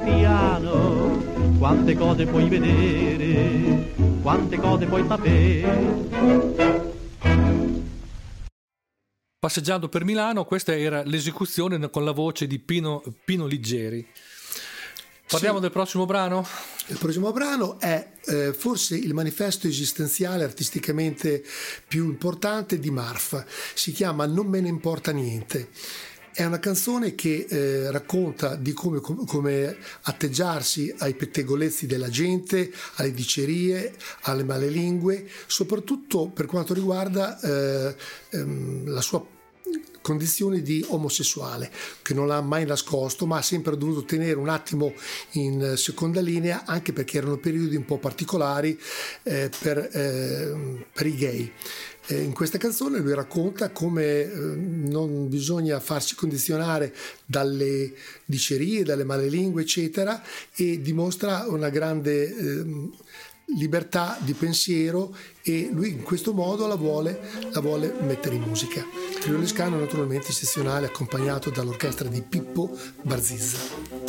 Piano, quante cose puoi vedere, quante cose puoi sapere. Passeggiando per Milano, questa era l'esecuzione con la voce di Pino Liggeri. Parliamo del prossimo brano? Il prossimo brano è forse il manifesto esistenziale artisticamente più importante di Marf. Si chiama Non me ne importa niente. È una canzone che racconta di come atteggiarsi ai pettegolezzi della gente, alle dicerie, alle malelingue, soprattutto per quanto riguarda la sua condizione di omosessuale, che non l'ha mai nascosto, ma ha sempre dovuto tenere un attimo in seconda linea, anche perché erano periodi un po' particolari per i gay. In questa canzone lui racconta come non bisogna farsi condizionare dalle dicerie, dalle malelingue, eccetera, e dimostra una grande libertà di pensiero, e lui in questo modo la vuole mettere in musica. Trio Lescano naturalmente eccezionale, accompagnato dall'orchestra di Pippo Barzizza.